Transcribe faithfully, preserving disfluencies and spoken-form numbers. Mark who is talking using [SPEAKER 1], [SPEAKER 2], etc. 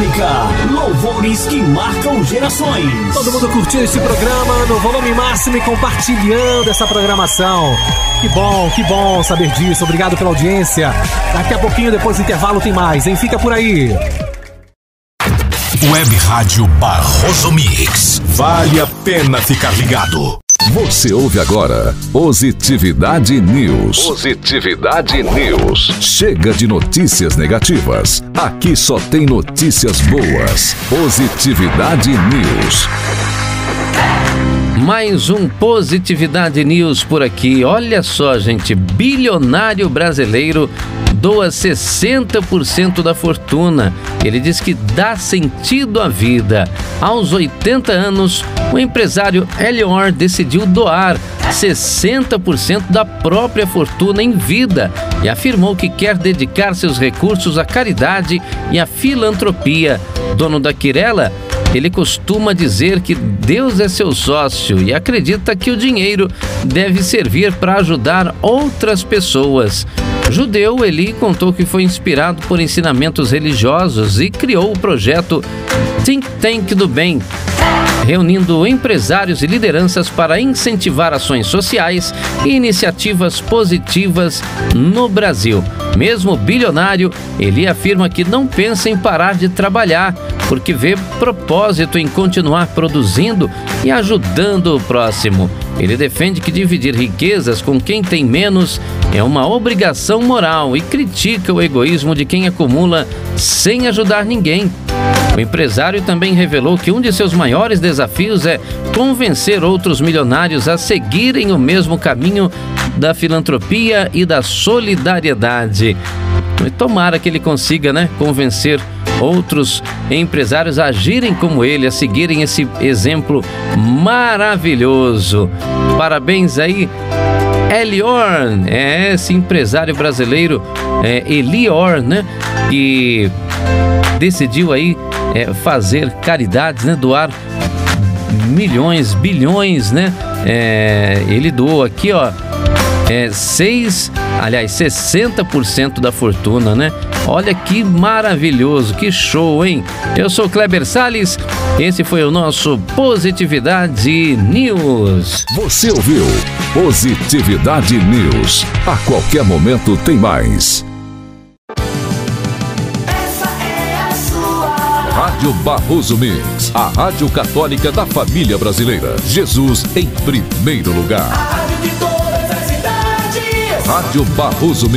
[SPEAKER 1] Católica, louvores que marcam gerações.
[SPEAKER 2] Todo mundo curtindo esse programa no volume máximo e compartilhando essa programação. Que bom, que bom saber disso. Obrigado pela audiência. Daqui a pouquinho, depois do intervalo, tem mais, hein? Fica por aí.
[SPEAKER 3] Web Rádio Barroso Mix. Vale a pena ficar ligado.
[SPEAKER 4] Você ouve agora Positividade News. Positividade News. Chega de notícias negativas. Aqui só tem notícias boas. Positividade News.
[SPEAKER 5] Mais um Positividade News por aqui. Olha só, gente, bilionário brasileiro doa sessenta por cento da fortuna. Ele diz que dá sentido à vida. Aos oitenta anos, o empresário Elior decidiu doar sessenta por cento da própria fortuna em vida e afirmou que quer dedicar seus recursos à caridade e à filantropia. Dono da Quirela, ele costuma dizer que Deus é seu sócio e acredita que o dinheiro deve servir para ajudar outras pessoas. Judeu, Eli contou que foi inspirado por ensinamentos religiosos e criou o projeto Think Tank do Bem, reunindo empresários e lideranças para incentivar ações sociais e iniciativas positivas no Brasil. Mesmo bilionário, ele afirma que não pensa em parar de trabalhar, porque vê propósito em continuar produzindo e ajudando o próximo. Ele defende que dividir riquezas com quem tem menos é uma obrigação moral e critica o egoísmo de quem acumula sem ajudar ninguém. O empresário também revelou que um de seus maiores desafios é convencer outros milionários a seguirem o mesmo caminho da filantropia e da solidariedade. Tomara que ele consiga, né, convencer outros empresários a agirem como ele, a seguirem esse exemplo maravilhoso. Parabéns aí, Elior, é esse empresário brasileiro, é, Elior, né, que decidiu aí é, fazer caridades, né, doar milhões, bilhões, né, é, ele doou aqui, ó, é, seis, aliás, sessenta por cento da fortuna, né? Olha que maravilhoso, que show, hein? Eu sou Kleber Salles, esse foi o nosso Positividade News.
[SPEAKER 4] Você ouviu Positividade News. A qualquer momento tem mais.
[SPEAKER 6] Essa é a sua
[SPEAKER 4] Rádio Barroso Mix, a rádio católica da família brasileira. Jesus em primeiro lugar.
[SPEAKER 6] a rádio de todas as cidades.
[SPEAKER 4] Rádio Barroso Mix.